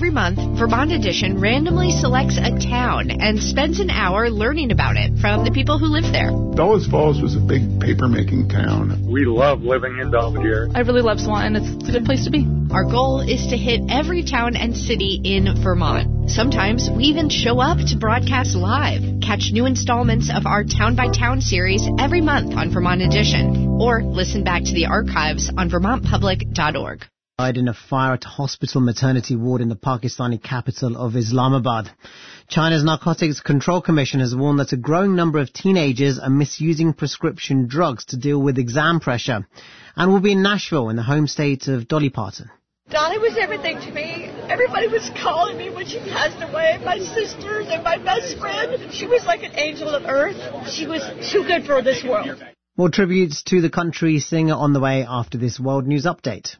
Every month, Vermont Edition randomly selects a town and spends an hour learning about it from the people who live there. Bellows Falls was a big paper-making town. We love living in Belvedere. I really love Swanton. It's a good place to be. Our goal is to hit every town and city in Vermont. Sometimes we even show up to broadcast live. Catch new installments of our Town by Town series every month on Vermont Edition, or listen back to the archives on vermontpublic.org. Died in a fire at a hospital maternity ward in the Pakistani capital of Islamabad. China's Narcotics Control Commission has warned that a growing number of teenagers are misusing prescription drugs to deal with exam pressure, and will be in Nashville in the home state of Dolly Parton. Dolly was everything to me. Everybody was calling me when she passed away. My sisters and my best friend. She was like an angel of earth. She was too good for this world. More tributes to the country singer on the way after this World News Update.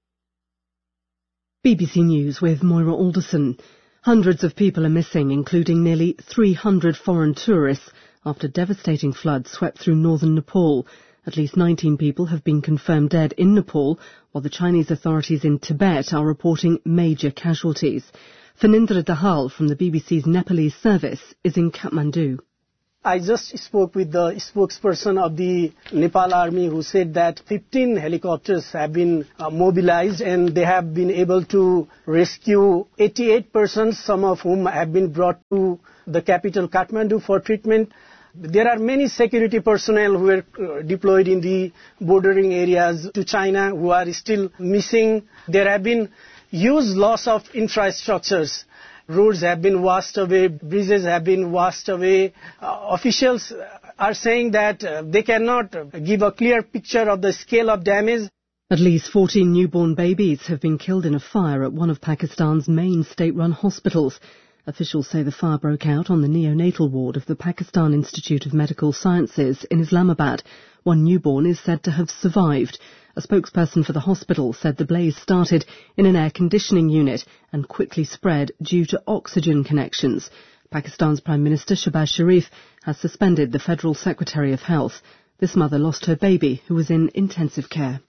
BBC News with Moira Alderson. Hundreds of people are missing, including nearly 300 foreign tourists, after devastating floods swept through northern Nepal. At least 19 people have been confirmed dead in Nepal, while the Chinese authorities in Tibet are reporting major casualties. Phanindra Dahal from the BBC's Nepalese service is in Kathmandu. I just spoke with the spokesperson of the Nepal Army, who said that 15 helicopters have been mobilized and they have been able to rescue 88 persons, some of whom have been brought to the capital Kathmandu for treatment. There are many security personnel who are deployed in the bordering areas to China who are still missing. There have been huge loss of infrastructures. Roads have been washed away, bridges have been washed away. Officials are saying that they cannot give a clear picture of the scale of damage. At least 14 newborn babies have been killed in a fire at one of Pakistan's main state-run hospitals. Officials say the fire broke out on the neonatal ward of the Pakistan Institute of Medical Sciences in Islamabad. One newborn is said to have survived. A spokesperson for the hospital said the blaze started in an air conditioning unit and quickly spread due to oxygen connections. Pakistan's Prime Minister Shehbaz Sharif has suspended the Federal Secretary of Health. This mother lost her baby, who was in intensive care.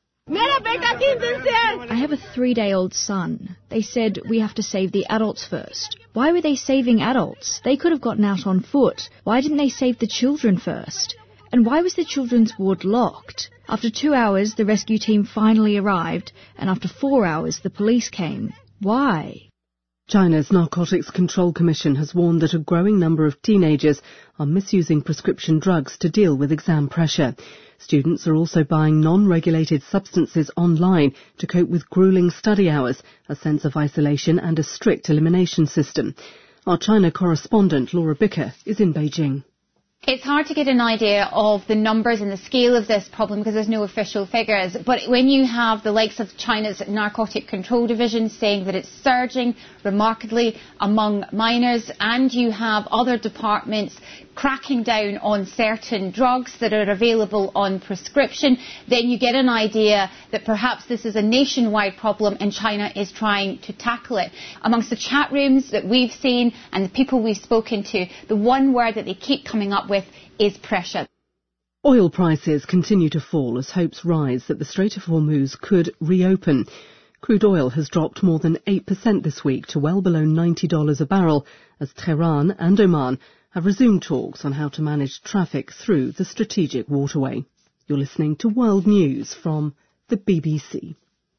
I have a 3-day-old son. They said we have to save the adults first. Why were they saving adults? They could have gotten out on foot. Why didn't they save the children first? And why was the children's ward locked? After 2 hours, the rescue team finally arrived, and after 4 hours, the police came. Why? China's Narcotics Control Commission has warned that a growing number of teenagers are misusing prescription drugs to deal with exam pressure. Students are also buying non-regulated substances online to cope with grueling study hours, a sense of isolation and a strict elimination system. Our China correspondent, Laura Bicker, is in Beijing. It's hard to get an idea of the numbers and the scale of this problem because there's no official figures. But when you have the likes of China's Narcotic Control Division saying that it's surging remarkably among minors, and you have other departments cracking down on certain drugs that are available on prescription, then you get an idea that perhaps this is a nationwide problem and China is trying to tackle it. Amongst the chat rooms that we've seen and the people we've spoken to, the one word that they keep coming up with is pressure. Oil prices continue to fall as hopes rise that the Strait of Hormuz could reopen. Crude oil has dropped more than 8% this week to well below $90 a barrel as Tehran and Oman have resumed talks on how to manage traffic through the strategic waterway. You're listening to World News from the BBC.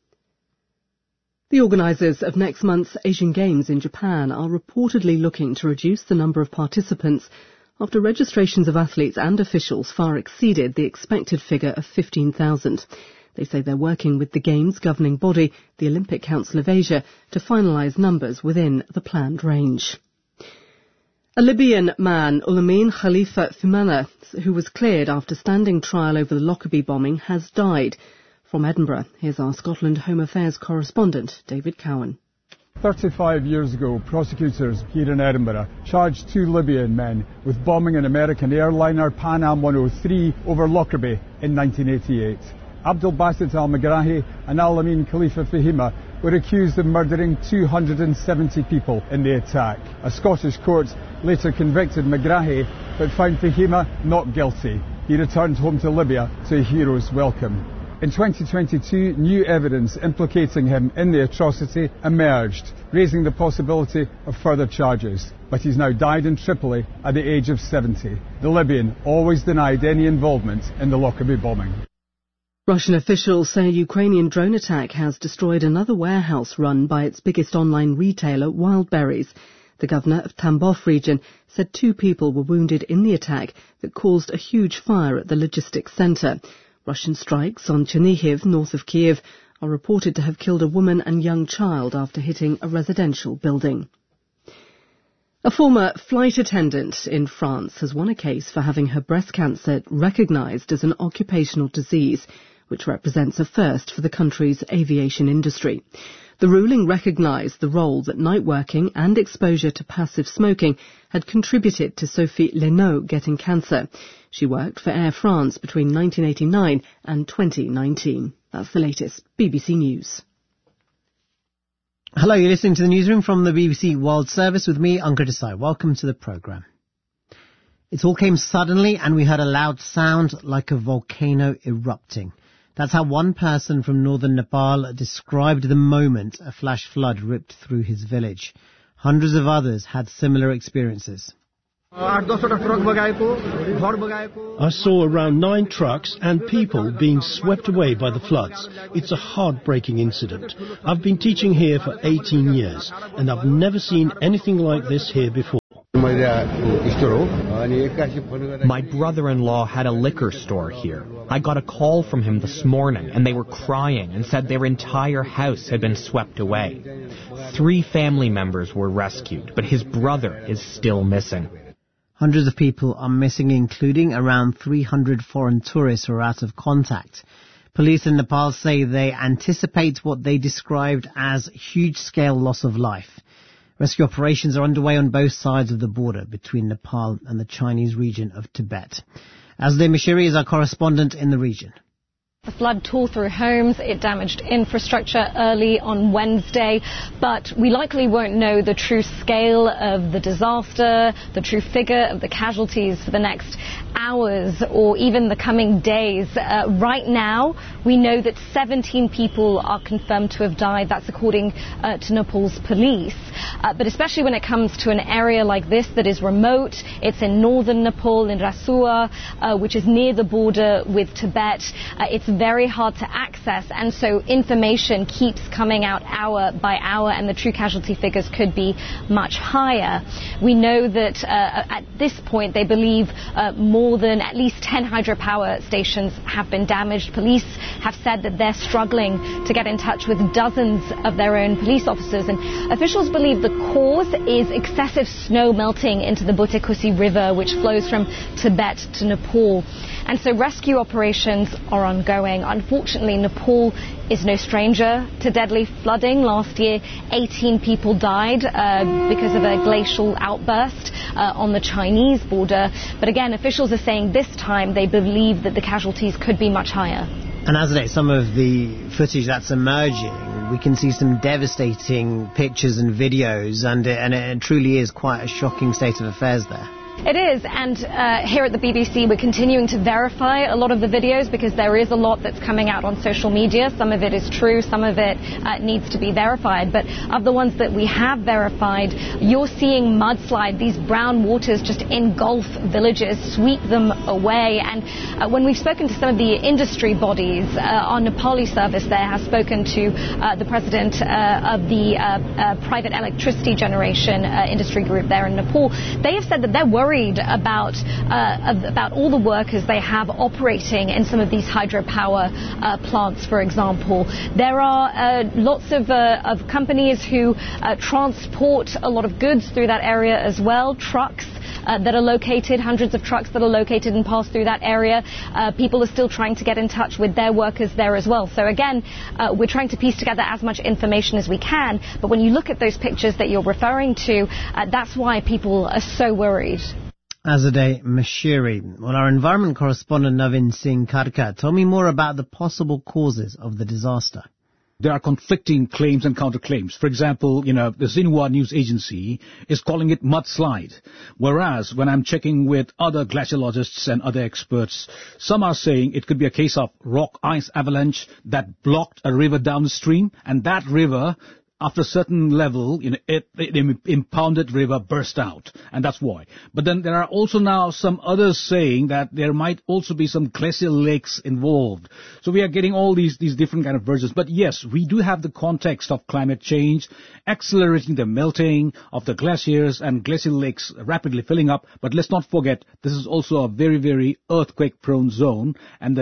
The organisers of next month's Asian Games in Japan are reportedly looking to reduce the number of participants after registrations of athletes and officials far exceeded the expected figure of 15,000. They say they're working with the Games governing body, the Olympic Council of Asia, to finalise numbers within the planned range. A Libyan man, Ulamin Khalifa Fumana, who was cleared after standing trial over the Lockerbie bombing, has died. From Edinburgh, here's our Scotland Home Affairs correspondent, David Cowan. 35 years ago, prosecutors here in Edinburgh charged 2 Libyan men with bombing an American airliner Pan Am 103 over Lockerbie in 1988. Abdul Basit al-Megrahi and Al-Amin Khalifa Fahima were accused of murdering 270 people in the attack. A Scottish court later convicted Megrahi but found Fahima not guilty. He returned home to Libya to a hero's welcome. In 2022, new evidence implicating him in the atrocity emerged, raising the possibility of further charges. But he's now died in Tripoli at the age of 70. The Libyan always denied any involvement in the Lockerbie bombing. Russian officials say a Ukrainian drone attack has destroyed another warehouse run by its biggest online retailer, Wildberries. The governor of Tambov region said 2 people were wounded in the attack that caused a huge fire at the logistics centre. Russian strikes on Chernihiv, north of Kiev, are reported to have killed a woman and young child after hitting a residential building. A former flight attendant in France has won a case for having her breast cancer recognised as an occupational disease, which represents a first for the country's aviation industry. The ruling recognised the role that night working and exposure to passive smoking had contributed to Sophie Lenoux getting cancer. She worked for Air France between 1989 and 2019. That's the latest. BBC News. Hello, you're listening to the newsroom from the BBC World Service with me, Ankur Desai. Welcome to the programme. It all came suddenly and we heard a loud sound like a volcano erupting. That's how one person from northern Nepal described the moment a flash flood ripped through his village. Hundreds of others had similar experiences. I saw around 9 trucks and people being swept away by the floods. It's a heartbreaking incident. I've been teaching here for 18 years and I've never seen anything like this here before. My brother-in-law had a liquor store here. I got a call from him this morning and they were crying and said their entire house had been swept away. 3 family members were rescued, but his brother is still missing. Hundreds of people are missing, including around 300 foreign tourists who are out of contact. Police in Nepal say they anticipate what they described as huge-scale loss of life. Rescue operations are underway on both sides of the border between Nepal and the Chinese region of Tibet. Azadeh Mashiri is our correspondent in the region. The flood tore through homes, it damaged infrastructure early on Wednesday, but we likely won't know the true scale of the disaster, the true figure of the casualties for the next hours or even the coming days. Right now, we know that 17 people are confirmed to have died. That's according to Nepal's police. But especially when it comes to an area like this that is remote, it's in northern Nepal, in Rasua, which is near the border with Tibet. It's very hard to access, and so information keeps coming out hour by hour, and the true casualty figures could be much higher. We know that at this point they believe more than at least 10 hydropower stations have been damaged. Police have said that they're struggling to get in touch with dozens of their own police officers, and officials believe the cause is excessive snow melting into the Butekusi River, which flows from Tibet to Nepal. And so rescue operations are ongoing. Unfortunately, Nepal is no stranger to deadly flooding. Last year, 18 people died because of a glacial outburst on the Chinese border. But again, officials are saying this time they believe that the casualties could be much higher. And as of some of the footage that's emerging, we can see some devastating pictures and videos, and it truly is quite a shocking state of affairs there. It is, and here at the BBC we're continuing to verify a lot of the videos because there is a lot that's coming out on social media. Some of it is true, some of it needs to be verified. But of the ones that we have verified, you're seeing mudslide, these brown waters just engulf villages, sweep them away. And when we've spoken to some of the industry bodies, our Nepali service there has spoken to the president of the private electricity generation industry group there in Nepal. They have said that they're worried about all the workers they have operating in some of these hydropower plants, for example. There are lots of companies who transport a lot of goods through that area as well, trucks that are located, hundreds of trucks that are located and pass through that area. People are still trying to get in touch with their workers there as well. So again, we're trying to piece together as much information as we can, but when you look at those pictures that you're referring to, that's why people are so worried. Azadeh Mashiri. Well, our environment correspondent Navin Singh Karkar told me more about the possible causes of the disaster. there are conflicting claims and counterclaims. For example, the Xinhua news agency is calling it mudslide, whereas when I'm checking with other glaciologists and other experts, some are saying it could be a case of rock ice avalanche that blocked a river downstream, and that river, after a certain level, the impounded river burst out, and that's why. But then there are also now some others saying that there might also be some glacial lakes involved. So we are getting all these different kind of versions. But yes, we do have the context of climate change, accelerating the melting of the glaciers and glacial lakes rapidly filling up. But let's not forget, this is also a very, very earthquake-prone zone, and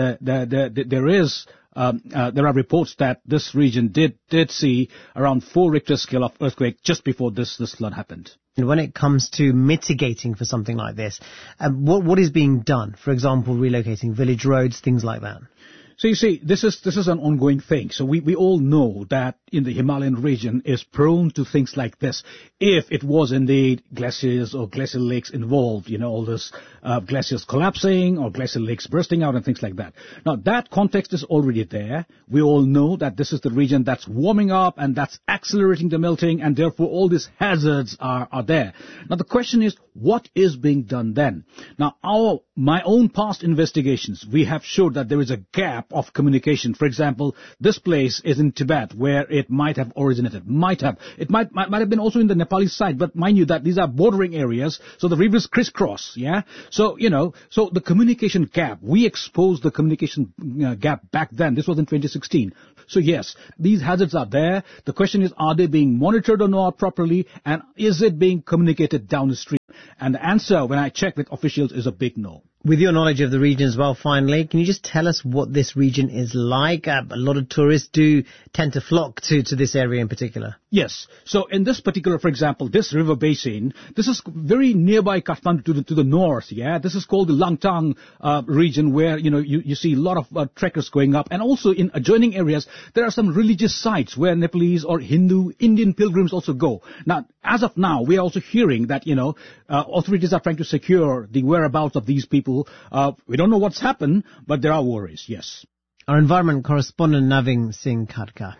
there are reports that this region did see around 4 Richter scale of earthquake just before this flood happened. And when it comes to mitigating for something like this, what is being done? For example, relocating village roads, things like that. So you see, this is an ongoing thing. So we all know that in the Himalayan region is prone to things like this. If it was indeed glaciers or glacial lakes involved, all this glaciers collapsing or glacial lakes bursting out and things like that. Now that context is already there. We all know that this is the region that's warming up and that's accelerating the melting, and therefore all these hazards are there. Now the question is, what is being done then? Now my own past investigations, we have showed that there is a gap of communication. For example, this place is in Tibet, where it might have originated. It might have been also in the Nepali side, but mind you that these are bordering areas, so the rivers crisscross, yeah? So, so the communication gap, we exposed the communication gap back then. This was in 2016. So yes, these hazards are there. The question is, are they being monitored or not properly, and is it being communicated downstream? And the answer, when I check with officials, is a big no. With your knowledge of the region as well, finally, can you just tell us what this region is like? A lot of tourists do tend to flock to this area in particular. Yes. So in this particular, for example, this river basin, this is very nearby Kathmandu to the north, yeah? This is called the Langtang region, where, you see a lot of trekkers going up. And also in adjoining areas, there are some religious sites where Nepalese or Hindu, Indian pilgrims also go. Now, as of now, we are also hearing that, authorities are trying to secure the whereabouts of these people. We don't know what's happened, but there are worries, yes. Our environment correspondent Navin Singh Khadka.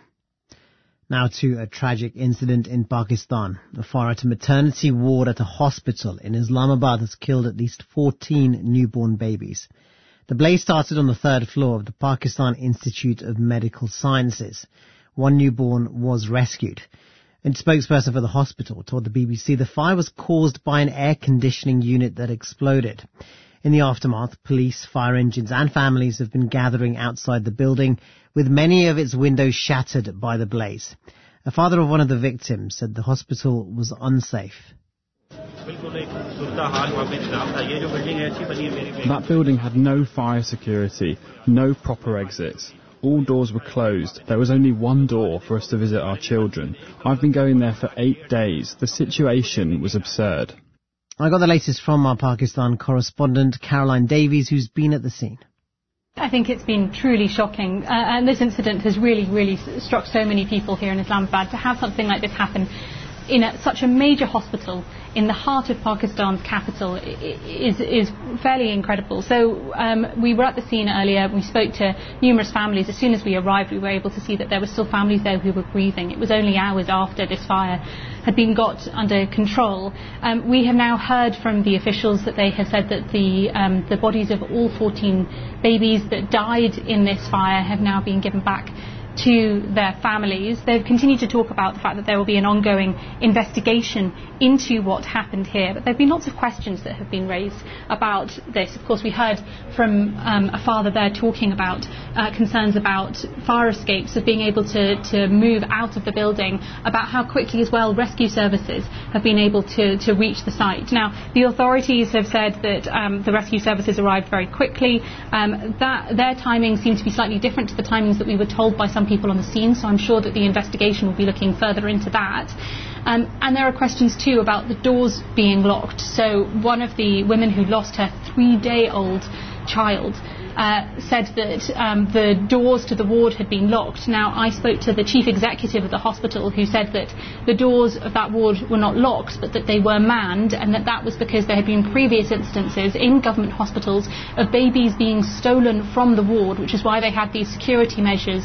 Now to a tragic incident in Pakistan. A fire at a maternity ward at a hospital in Islamabad has killed at least 14 newborn babies. The blaze started on the 3rd floor of the Pakistan Institute of Medical Sciences. One newborn was rescued. A spokesperson for the hospital told the BBC the fire was caused by an air conditioning unit that exploded. In the aftermath, police, fire engines and families have been gathering outside the building, with many of its windows shattered by the blaze. A father of one of the victims said the hospital was unsafe. That building had no fire security, no proper exits. All doors were closed. There was only one door for us to visit our children. I've been going there for 8 days. The situation was absurd. I got the latest from our Pakistan correspondent, Caroline Davies, who's been at the scene. I think it's been truly shocking, and this incident has really struck so many people here in Islamabad. To have something like this happen in such a major hospital in the heart of Pakistan's capital is fairly incredible. So we were at the scene earlier. We spoke to numerous families. As soon as we arrived, we were able to see that there were still families there who were grieving. It was only hours after this fire had been got under control. We have now heard from the officials that they have said that the bodies of all 14 babies that died in this fire have now been given back to their families. They've continued to talk about the fact that there will be an ongoing investigation into what happened here. But there have been lots of questions that have been raised about this. Of course, we heard from a father there talking about concerns about fire escapes, of being able to move out of the building, about how quickly as well rescue services have been able to reach the site. Now, the authorities have said that the rescue services arrived very quickly. That their timing seemed to be slightly different to the timings that we were told by some people on the scene, so I'm sure that the investigation will be looking further into that. And there are questions too about the doors being locked. So one of the women who lost her 3-day-old child said that the doors to the ward had been locked. Now, I spoke to the chief executive of the hospital, who said that the doors of that ward were not locked, but that they were manned, and that was because there had been previous instances in government hospitals of babies being stolen from the ward, which is why they had these security measures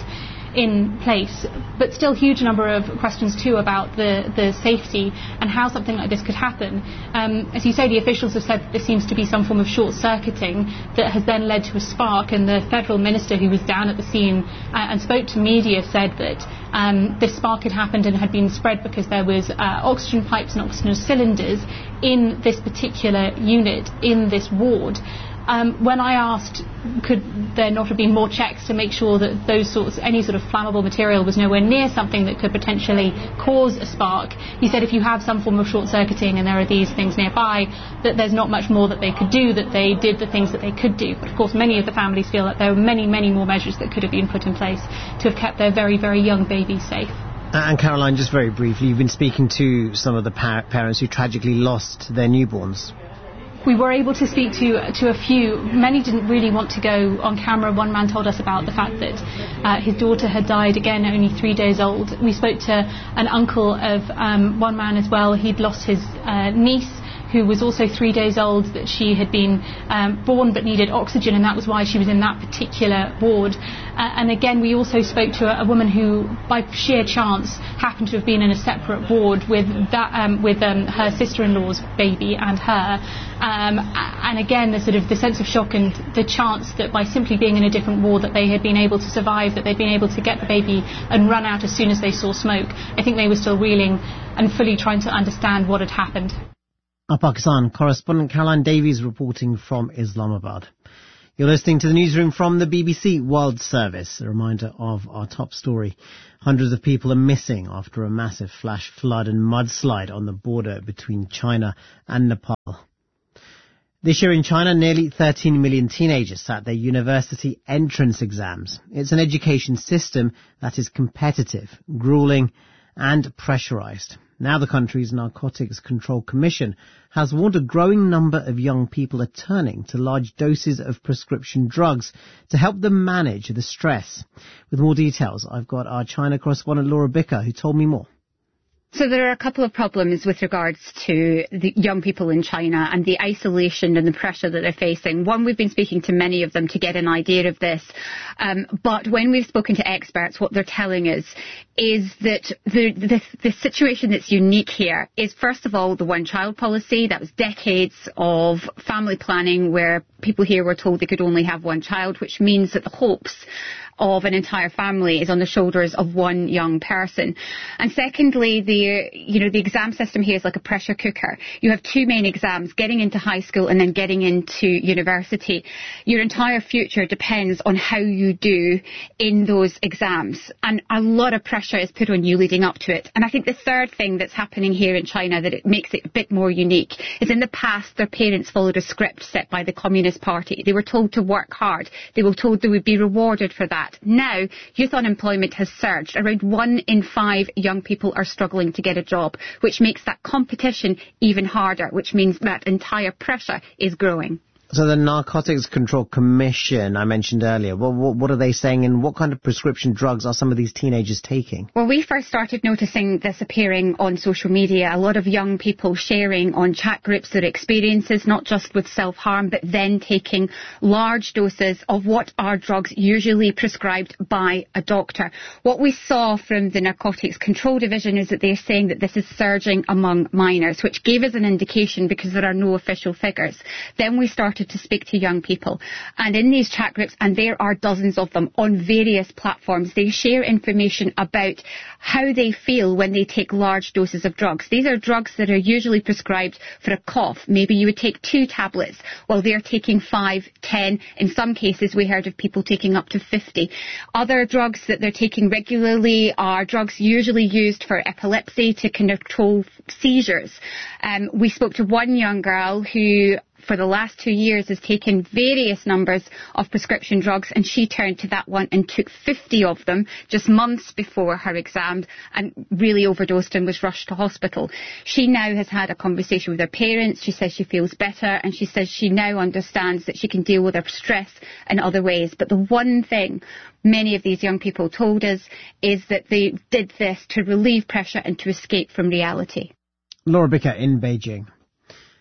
in place, but still huge number of questions too about the safety and how something like this could happen. As you say, the officials have said there seems to be some form of short-circuiting that has then led to a spark, and the federal minister who was down at the scene and spoke to media said that this spark had happened and had been spread because there was oxygen pipes and oxygen cylinders in this particular unit, in this ward. When I asked, could there not have been more checks to make sure that any sort of flammable material was nowhere near something that could potentially cause a spark, he said if you have some form of short-circuiting and there are these things nearby, that there's not much more that they could do, that they did the things that they could do. But of course, many of the families feel that there were many, many more measures that could have been put in place to have kept their very, very young babies safe. And Caroline, just very briefly, you've been speaking to some of the parents who tragically lost their newborns. We were able to speak to a few. Many didn't really want to go on camera. One man told us about the fact that his daughter had died, again, only 3 days old. We spoke to an uncle of one man as well. He'd lost his niece, who was also 3 days old, that she had been born but needed oxygen, and that was why she was in that particular ward. And again, we also spoke to a woman who, by sheer chance, happened to have been in a separate ward with her sister-in-law's baby and her. And again, the sense of shock and the chance that by simply being in a different ward that they had been able to survive, that they'd been able to get the baby and run out as soon as they saw smoke. I think they were still reeling and fully trying to understand what had happened. Our Pakistan correspondent Caroline Davies reporting from Islamabad. You're listening to the newsroom from the BBC World Service. A reminder of our top story. Hundreds of people are missing after a massive flash flood and mudslide on the border between China and Nepal. This year in China, nearly 13 million teenagers sat their university entrance exams. It's an education system that is competitive, grueling and pressurized. Now the country's Narcotics Control Commission has warned a growing number of young people are turning to large doses of prescription drugs to help them manage the stress. With more details, I've got our China correspondent Laura Bicker, who told me more. So there are a couple of problems with regards to the young people in China and the isolation and the pressure that they're facing. One, we've been speaking to many of them to get an idea of this. But when we've spoken to experts, what they're telling us is that the situation that's unique here is, first of all, the one-child policy. That was decades of family planning where people here were told they could only have one child, which means that the hopes of an entire family is on the shoulders of one young person. And secondly, the exam system here is like a pressure cooker. You have two main exams, getting into high school and then getting into university. Your entire future depends on how you do in those exams. And a lot of pressure is put on you leading up to it. And I think the third thing that's happening here in China that it makes it a bit more unique is in the past their parents followed a script set by the Communist Party. They were told to work hard. They were told they would be rewarded for that. Now, youth unemployment has surged. Around 1 in 5 young people are struggling to get a job, which makes that competition even harder, which means that entire pressure is growing. So the Narcotics Control Commission I mentioned earlier, what are they saying, and what kind of prescription drugs are some of these teenagers taking? Well, we first started noticing this appearing on social media, a lot of young people sharing on chat groups their experiences, not just with self-harm, but then taking large doses of what are drugs usually prescribed by a doctor. What we saw from the Narcotics Control Division is that they're saying that this is surging among minors, which gave us an indication because there are no official figures. Then we started to speak to young people, and in these chat groups, and there are dozens of them on various platforms, they share information about how they feel when they take large doses of drugs. These are drugs that are usually prescribed for a cough. Maybe you would take 2 tablets while they're taking 5, 10. In some cases we heard of people taking up to 50. Other drugs that they're taking regularly are drugs usually used for epilepsy to control seizures. We spoke to one young girl who for the last 2 years has taken various numbers of prescription drugs, and she turned to that one and took 50 of them just months before her exam and really overdosed and was rushed to hospital. She now has had a conversation with her parents. She says she feels better, and she says she now understands that she can deal with her stress in other ways. But the one thing many of these young people told us is that they did this to relieve pressure and to escape from reality. Laura Bicker in Beijing.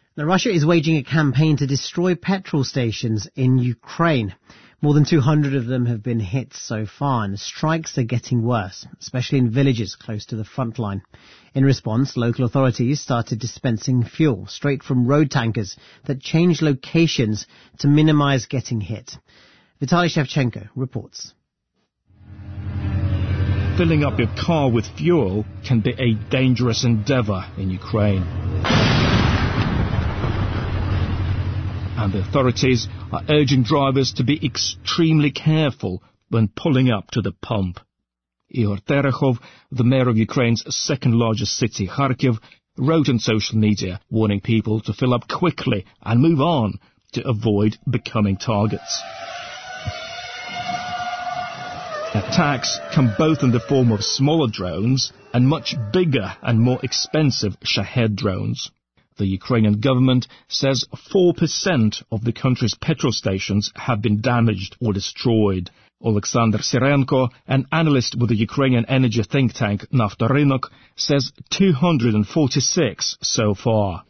Now, Russia is waging a campaign to destroy petrol stations in Ukraine. More than 200 of them have been hit so far, and the strikes are getting worse, especially in villages close to the front line. In response, local authorities started dispensing fuel straight from road tankers that changed locations to minimize getting hit. Vitaly Shevchenko reports. Filling up your car with fuel can be a dangerous endeavor in Ukraine. And the authorities are urging drivers to be extremely careful when pulling up to the pump. Ihor Terechov, the mayor of Ukraine's second-largest city, Kharkiv, wrote on social media warning people to fill up quickly and move on to avoid becoming targets. Attacks come both in the form of smaller drones and much bigger and more expensive Shahed drones. The Ukrainian government says 4% of the country's petrol stations have been damaged or destroyed. Oleksandr Sirenko, an analyst with the Ukrainian energy think tank Naftorynok, says 246 so far.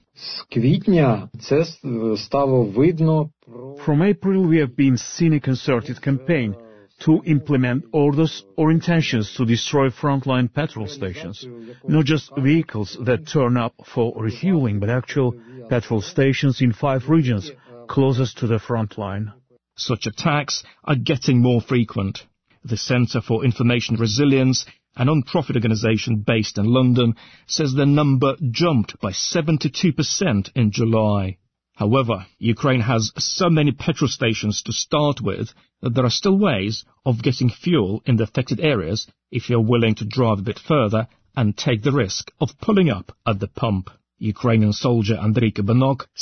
From April we have been seeing a concerted campaign to implement orders or intentions to destroy frontline petrol stations. Not just vehicles that turn up for refueling, but actual petrol stations in 5 regions closest to the front line. Such attacks are getting more frequent. The Centre for Information Resilience, a non-profit organisation based in London, says the number jumped by 72% in July. However, Ukraine has so many petrol stations to start with that there are still ways of getting fuel in the affected areas if you're willing to drive a bit further and take the risk of pulling up at the pump. Ukrainian soldier Andriy Kabanok